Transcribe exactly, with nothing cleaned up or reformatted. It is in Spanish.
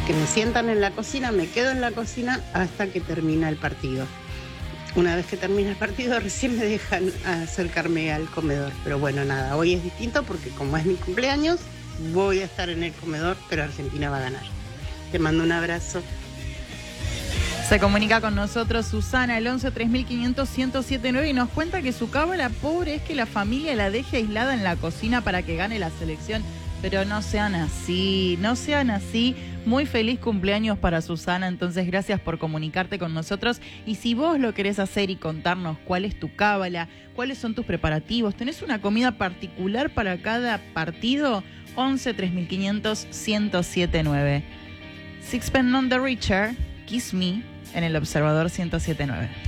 que me sientan en la cocina, me quedo en la cocina hasta que termina el partido. Una vez que termina el partido, recién me dejan acercarme al comedor. Pero bueno, nada, hoy es distinto porque como es mi cumpleaños, voy a estar en el comedor, pero Argentina va a ganar. Te mando un abrazo. Se comunica con nosotros Susana, el once tres mil quinientos ciento setenta y nueve, y nos cuenta que su cábala pobre es que la familia la deje aislada en la cocina para que gane la selección. Pero no sean así, no sean así. Muy feliz cumpleaños para Susana, entonces gracias por comunicarte con nosotros. Y si vos lo querés hacer y contarnos cuál es tu cábala, cuáles son tus preparativos, ¿tenés una comida particular para cada partido? once tres mil quinientos ciento setenta y nueve. Sixpence None the Richer, Kiss Me, en el Observador ciento setenta y nueve.